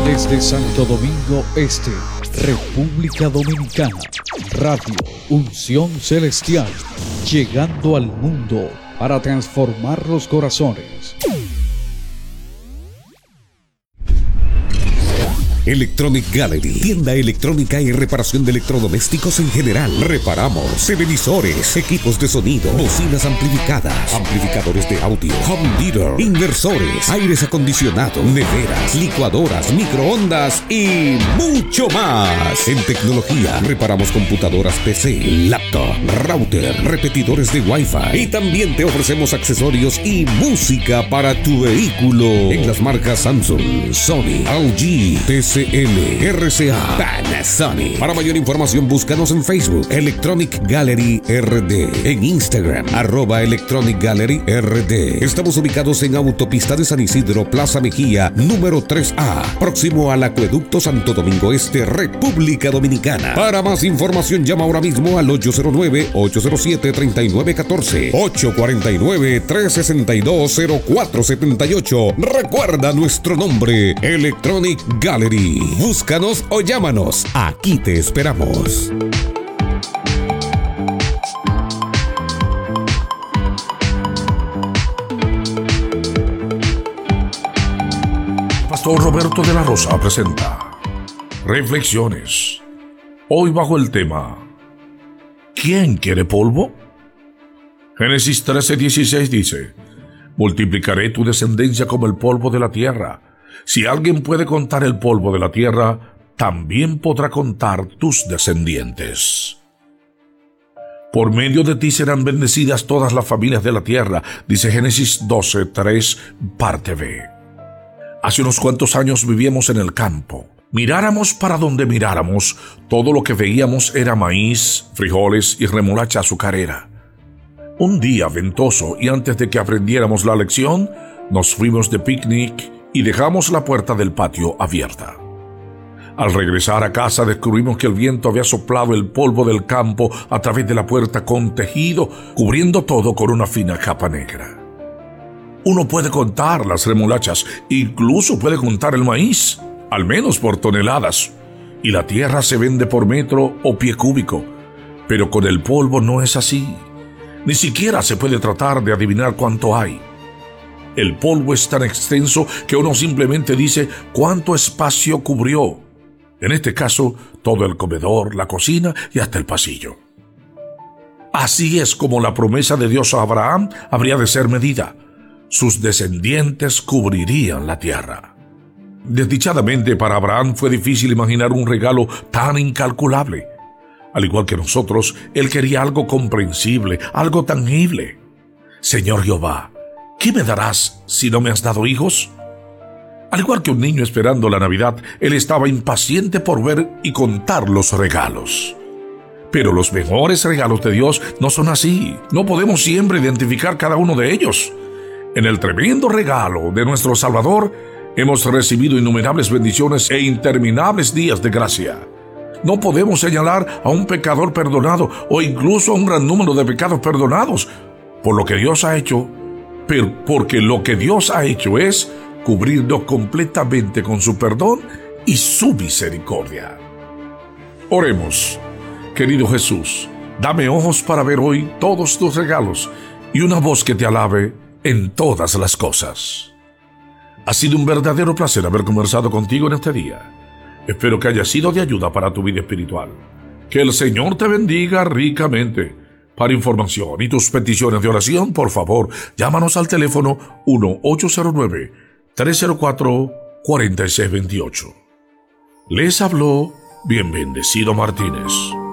Desde Santo Domingo Este, República Dominicana, Radio Unción Celestial, llegando al mundo para transformar los corazones. Electronic Gallery, tienda electrónica y reparación de electrodomésticos en general. Reparamos televisores, equipos de sonido, bocinas amplificadas, amplificadores de audio, home theater, inversores, aires acondicionados, neveras, licuadoras, microondas y mucho más. En tecnología, reparamos computadoras PC, laptop, router, repetidores de Wi-Fi y también te ofrecemos accesorios y música para tu vehículo en las marcas Samsung, Sony, LG, TCL, RCA, Panasonic. Para mayor información búscanos en Facebook Electronic Gallery RD, en Instagram @Electronic Gallery RD. Estamos ubicados en Autopista de San Isidro, Plaza Mejía, número 3A, próximo al Acueducto Santo Domingo Este, República Dominicana. Para más información llama ahora mismo al 809-807-3914, 849-362-0478. Recuerda nuestro nombre, Electronic Gallery. Búscanos o llámanos. Aquí te esperamos. Pastor Roberto de la Rosa presenta Reflexiones. Hoy bajo el tema ¿Quién quiere polvo? Génesis 13:16 dice: multiplicaré tu descendencia como el polvo de la tierra. Si alguien puede contar el polvo de la tierra, también podrá contar tus descendientes. Por medio de ti serán bendecidas todas las familias de la tierra, dice Génesis 12:3, parte B. Hace unos cuantos años vivíamos en el campo. Miráramos para donde miráramos, todo lo que veíamos era maíz, frijoles y remolacha azucarera. Un día ventoso, y antes de que aprendiéramos la lección, nos fuimos de picnic y dejamos la puerta del patio abierta. Al regresar a casa descubrimos que el viento había soplado el polvo del campo a través de la puerta con tejido, cubriendo todo con una fina capa negra. Uno puede contar las remolachas, incluso puede contar el maíz, al menos por toneladas, y la tierra se vende por metro o pie cúbico, pero con el polvo no es así. Ni siquiera se puede tratar de adivinar cuánto hay. El polvo es tan extenso que uno simplemente dice cuánto espacio cubrió. En este caso, todo el comedor, la cocina y hasta el pasillo. Así es como la promesa de Dios a Abraham habría de ser medida. Sus descendientes cubrirían la tierra. Desdichadamente para Abraham fue difícil imaginar un regalo tan incalculable. Al igual que nosotros, él quería algo comprensible, algo tangible. Señor Jehová, ¿qué me darás si no me has dado hijos? Al igual que un niño esperando la Navidad, él estaba impaciente por ver y contar los regalos. Pero los mejores regalos de Dios no son así. No podemos siempre identificar cada uno de ellos. En el tremendo regalo de nuestro Salvador, hemos recibido innumerables bendiciones e interminables días de gracia. No podemos señalar a un pecador perdonado o incluso a un gran número de pecados perdonados por lo que Dios ha hecho, pero porque lo que Dios ha hecho es cubrirnos completamente con su perdón y su misericordia. Oremos. Querido Jesús, dame ojos para ver hoy todos tus regalos y una voz que te alabe en todas las cosas. Ha sido un verdadero placer haber conversado contigo en este día. Espero que haya sido de ayuda para tu vida espiritual. Que el Señor te bendiga ricamente. Para información y tus peticiones de oración, por favor, llámanos al teléfono 1-809-304-4628. Les habló Bien Bendecido Martínez.